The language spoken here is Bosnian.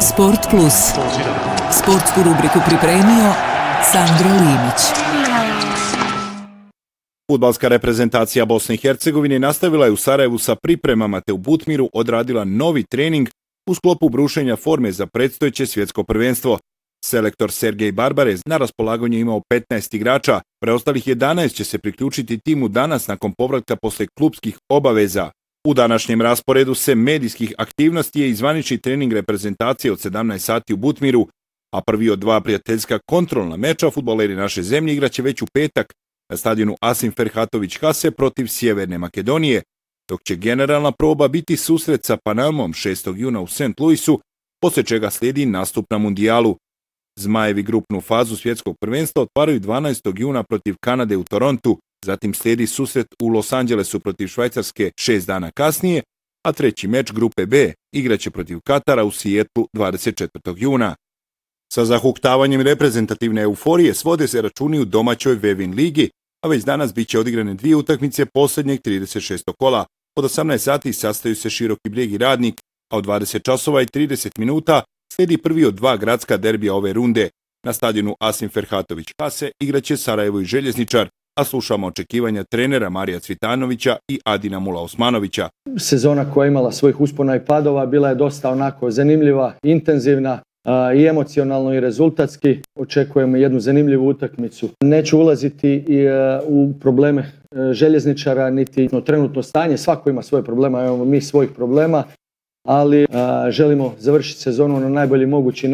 Sport Plus. Sportsku rubriku pripremio Sandro Limić. Fudbalska reprezentacija Bosne i Hercegovine nastavila je u Sarajevu sa pripremama te u Butmiru odradila novi trening u sklopu brušenja forme za predstojeće svjetsko prvenstvo. Selektor Sergej Barbarez na raspolaganju imao 15 igrača, preostalih 11 će se priključiti timu danas nakon povratka posle klubskih obaveza. U današnjem rasporedu se medijskih aktivnosti je i zvanični trening reprezentacije od 17 sati u Butmiru, a prvi od dva prijateljska kontrolna meča fudbaleri naše zemlje igraće već u petak na stadionu Asim Ferhatović Hase protiv Sjeverne Makedonije, dok će generalna proba biti susret sa Panamom 6. juna u St. Louisu, poslije čega slijedi nastup na mundijalu. Zmajevi grupnu fazu svjetskog prvenstva otvaraju 12. juna protiv Kanade u Torontu, zatim slijedi susret u Los Angelesu protiv Švajcarske 6 dana kasnije, a treći meč grupe B igraće protiv Katara u Sijetlu 24. juna. Sa zahuktavanjem reprezentativne euforije svode se računi u domaćoj Vevin ligi, a već danas bit će odigrane dvije utakmice posljednjeg 36. kola. Od 18 sati sastaju se Široki Brijeg i Radnik, a od 20 časova i 30 minuta slijedi prvi od dva gradska derbija ove runde. Na stadionu Asim Ferhatović Hase igraće Sarajevo i Željezničar, a slušamo očekivanja trenera Marija Cvitanovića i Adina Mula Osmanovića. Sezona koja je imala svojih uspona i padova bila je dosta onako zanimljiva, intenzivna i emocionalno i rezultatski. Očekujemo jednu zanimljivu utakmicu. Neću ulaziti u probleme Željezničara, niti trenutno stanje. Svako ima svoje problema, imamo mi svojih problema, ali želimo završiti sezonu na najbolji mogući način.